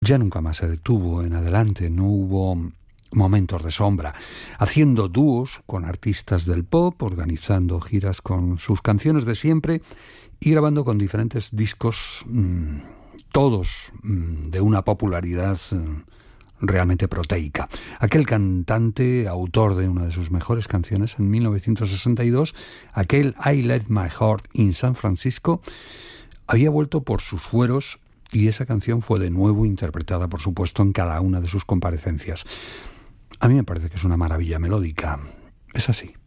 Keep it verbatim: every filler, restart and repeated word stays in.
Ya nunca más se detuvo en adelante, no hubo momentos de sombra, haciendo dúos con artistas del pop, organizando giras con sus canciones de siempre y grabando con diferentes discos, mmm, todos mmm, de una popularidad mmm, realmente proteica. Aquel cantante, autor de una de sus mejores canciones en mil novecientos sesenta y dos, aquel I Left My Heart in San Francisco, había vuelto por sus fueros y esa canción fue de nuevo interpretada, por supuesto, en cada una de sus comparecencias. A mí me parece que es una maravilla melódica. Es así.